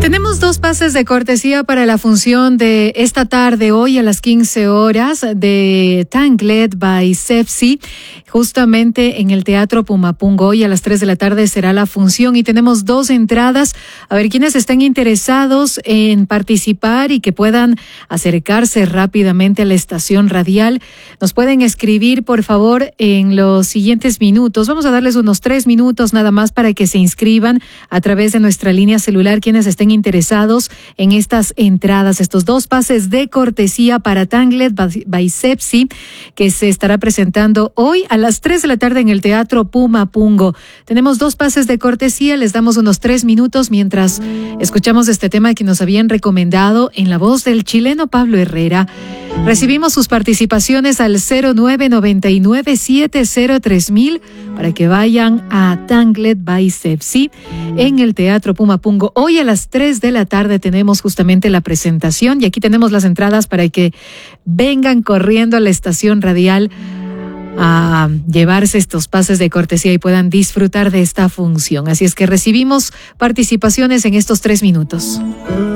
Tenemos 2 pases de cortesía para la función de esta tarde, hoy a las 15 horas, de Tangled by Sepsi, justamente en el Teatro Pumapungo. Hoy a las 3 de la tarde será la función y tenemos 2 entradas. A ver, quienes estén interesados en participar y que puedan acercarse rápidamente a la estación radial, nos pueden escribir, por favor, en los siguientes minutos. Vamos a darles unos 3 minutos nada más para que se inscriban a través de nuestra línea celular, quienes estén interesados en estas entradas, estos 2 pases de cortesía para Tangled by Sepsi, que se estará presentando hoy a las 3 de la tarde en el Teatro Pumapungo. Tenemos 2 pases de cortesía, les damos unos 3 minutos mientras escuchamos este tema que nos habían recomendado en la voz del chileno Pablo Herrera. Recibimos sus participaciones al 0999703000 para que vayan a Tangled by Sepsi en el Teatro Pumapungo. Hoy a las 3 de la tarde tenemos justamente la presentación y aquí tenemos las entradas para que vengan corriendo a la estación radial a llevarse estos pases de cortesía y puedan disfrutar de esta función. Así es que recibimos participaciones en estos 3 minutos.